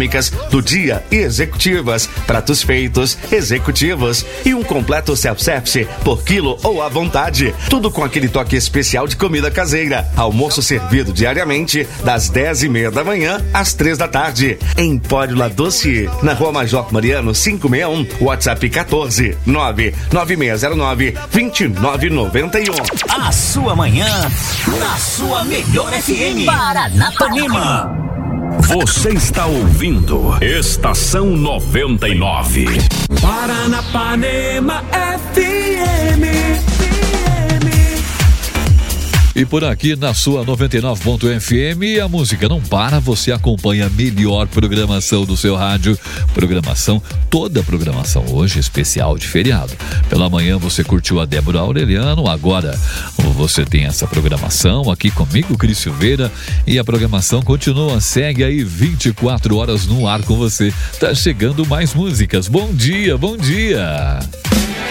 econômicas do dia e executivas, pratos feitos, executivos e um completo self-service por quilo ou à vontade. Tudo com aquele toque especial de comida caseira. Almoço servido diariamente das 10:30 da manhã às 3 da tarde. Empório La Doce, na Rua Major Mariano 561, WhatsApp 14 99609 2991. A sua manhã na sua melhor FM Paranapanema. Você está ouvindo Estação 99. Paranapanema FM. E por aqui na sua 99.fm a música não para, você acompanha a melhor programação do seu rádio. Toda a programação hoje especial de feriado. Pela manhã você curtiu a Débora Aureliano, agora você tem essa programação aqui comigo, Cris Silveira, e a programação continua, segue aí 24 horas no ar com você. Tá chegando mais músicas. Bom dia, bom dia.